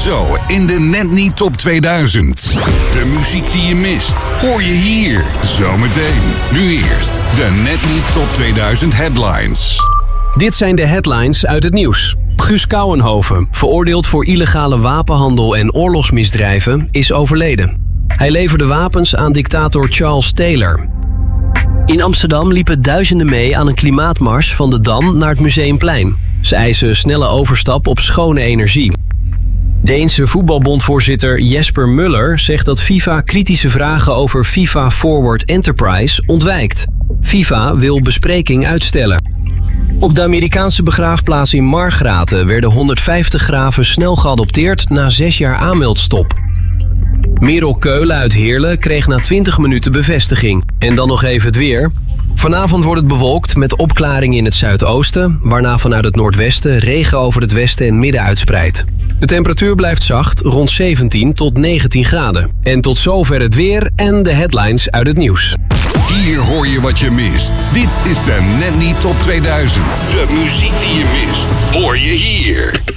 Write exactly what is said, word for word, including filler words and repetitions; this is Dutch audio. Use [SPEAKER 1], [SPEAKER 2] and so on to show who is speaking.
[SPEAKER 1] Zo in de Net Niet Top tweeduizend. De muziek die je mist, hoor je hier. Zometeen. Nu eerst de Net Niet Top tweeduizend headlines.
[SPEAKER 2] Dit zijn de headlines uit het nieuws. Guus Kouwenhoven, veroordeeld voor illegale wapenhandel en oorlogsmisdrijven, is overleden. Hij leverde wapens aan dictator Charles Taylor. In Amsterdam liepen duizenden mee aan een klimaatmars van de Dam naar het Museumplein. Ze eisen snelle overstap op schone energie. Deense voetbalbondvoorzitter Jesper Muller zegt dat FIFA kritische vragen over FIFA Forward Enterprise ontwijkt. FIFA wil bespreking uitstellen. Op de Amerikaanse begraafplaats in Margraten werden honderdvijftig graven snel geadopteerd na zes jaar aanmeldstop. Merel Keulen uit Heerlen kreeg na twintig minuten bevestiging. En dan nog even het weer. Vanavond wordt het bewolkt met opklaringen in het zuidoosten, waarna vanuit het noordwesten regen over het westen en midden uitspreidt. De temperatuur blijft zacht, rond zeventien tot negentien graden. En tot zover het weer en de headlines uit het nieuws.
[SPEAKER 1] Hier hoor je wat je mist. Dit is de Net Niet Top tweeduizend. De muziek die je mist, hoor je hier.